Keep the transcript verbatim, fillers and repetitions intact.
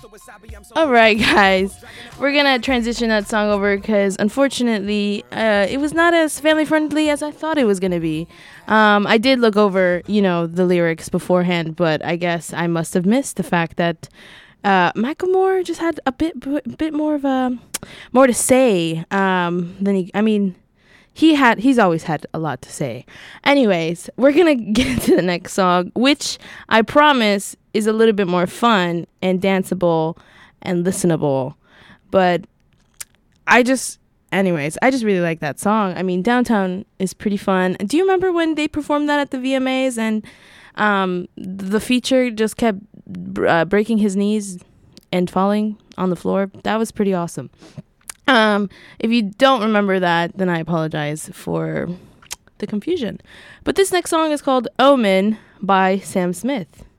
All right, guys, we're gonna transition that song over because unfortunately, uh, it was not as family friendly as I thought it was gonna be. Um, I did look over, you know, the lyrics beforehand, but I guess I must have missed the fact that uh, Macklemore just had a bit, bit more of a more to say um, than he. I mean. He had, he's always had a lot to say. Anyways, we're going to get into the next song, which I promise is a little bit more fun and danceable and listenable. But I just, anyways, I just really like that song. I mean, Downtown is pretty fun. Do you remember when they performed that at the V M As and um, the feature just kept uh, breaking his knees and falling on the floor? That was pretty awesome. Um, if you don't remember that, then I apologize for the confusion. But this next song is called Omen by Sam Smith.